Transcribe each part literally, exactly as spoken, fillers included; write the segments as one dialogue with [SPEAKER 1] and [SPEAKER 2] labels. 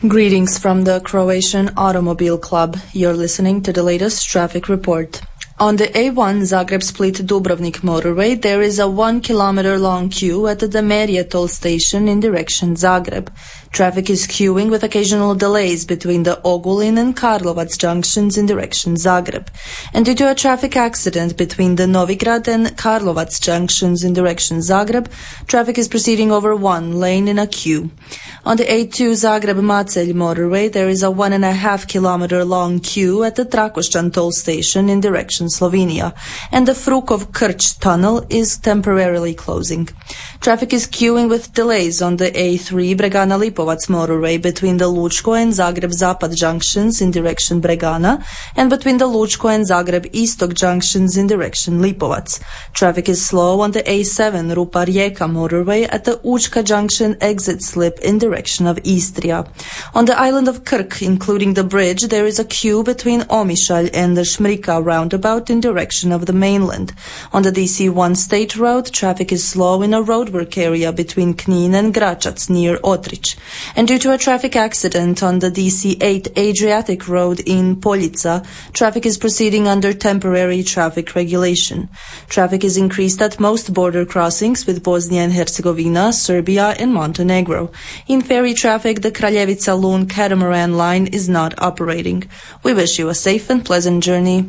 [SPEAKER 1] Greetings from the Croatian Automobile Club. You're listening to the latest traffic report. On the A one Zagreb-Split-Dubrovnik motorway, there is a one kilometer long queue at the Demerje toll station in direction Zagreb. Traffic is queuing with occasional delays between the Ogulin and Karlovac junctions in direction Zagreb. And due to a traffic accident between the Novigrad and Karlovac junctions in direction Zagreb, traffic is proceeding over one lane in a queue. On the A two Zagreb-Macelj motorway, there is a one and a half kilometer long queue at the Trakošćan toll station in direction Slovenia, and the Frukov-Krč tunnel is temporarily closing. Traffic is queuing with delays on the A three Bregana-Lipovac motorway between the Lučko and Zagreb-Zapad junctions in direction Bregana, and between the Lučko and Zagreb-Istok junctions in direction Lipovac. Traffic is slow on the A seven Rupa-Rijeka motorway at the Učka junction exit slip in direction of Istria. On the island of Krk, including the bridge, there is a queue between Omišalj and the Šmrika roundabout in direction of the mainland. On the D C one state road, traffic is slow in a roadwork area between Knin and Gračac near Otrić. And due to a traffic accident on the D C eight Adriatic Road in Poljica, traffic is proceeding under temporary traffic regulation. Traffic is increased at most border crossings with Bosnia and Herzegovina, Serbia and Montenegro. In ferry traffic, the Kraljevica-Lun catamaran line is not operating. We wish you a safe and pleasant journey.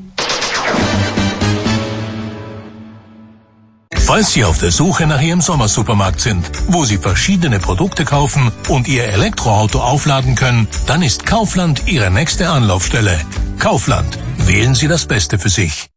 [SPEAKER 2] Falls Sie auf der Suche nach Ihrem Sommersupermarkt sind, wo Sie verschiedene Produkte kaufen und Ihr Elektroauto aufladen können, dann ist Kaufland Ihre nächste Anlaufstelle. Kaufland. Wählen Sie das Beste für sich.